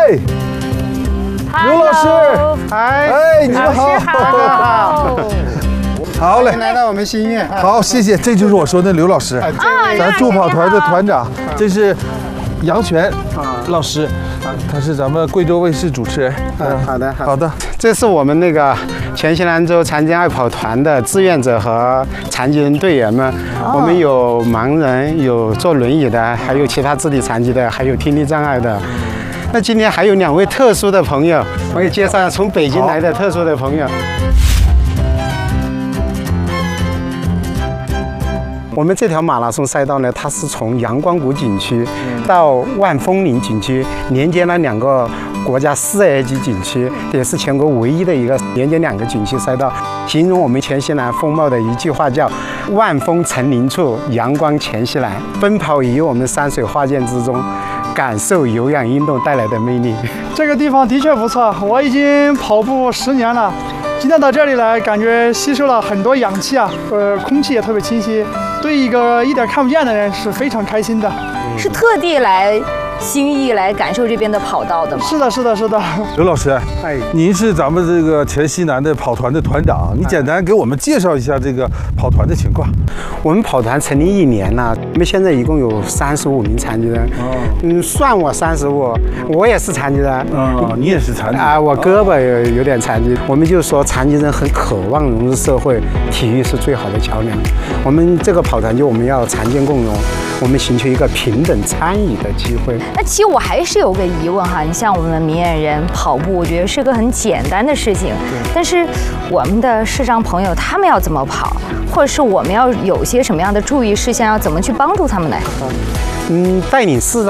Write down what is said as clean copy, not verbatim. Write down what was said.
刘老师， 哎， 你们好，好嘞， 来到我们新院， 好，谢谢，这就是我说的刘老师，咱助跑团的团长，这是杨泉老师，他是咱们贵州卫视主持人。好的， 这是我们那个全西兰州残疾爱跑团的志愿者和残疾人队员们。我们有盲人，有坐轮椅的，还有其他肢体残疾的，还有听力障碍的。那今天还有2位特殊的朋友，我给介绍一下从北京来的特殊的朋友。我们这条马拉松赛道呢，它是从阳光谷景区到万峰岭景区，连接了2个国家4A 级景区，也是全国唯一的一个连接2个景区赛道。形容我们全西兰风貌的一句话叫“万峰成林处，阳光全西兰”。奔跑于我们山水画卷之中，感受有氧运动带来的魅力。 这个地方的确不错，我已经跑步10年了。今天到这里来，感觉吸收了很多氧气啊，空气也特别清新，对一个一点看不见的人是非常开心的。 是特地来兴义来感受这边的跑道的吗？ 是的，是的，是的。 刘老师，您是咱们这个全西南的跑团的团长，你简单给我们介绍一下这个跑团的情况。 我们跑团成立1年了，我们现在一共有35名残疾人。算我35，我也是残疾人。 你也是残疾啊，我胳膊有点残疾。我们就说残疾人很渴望融入社会，体育是最好的桥梁。我们这个跑团我们要残健共融，我们寻求一个平等参与的机会。 那其实我还是有个疑问哈，你像我们明眼人跑步，我觉得是个很简单的事情，但是我们的视障朋友他们要怎么跑，或者是我们要有些什么样的注意事项，要怎么去帮助他们呢？ 带领视障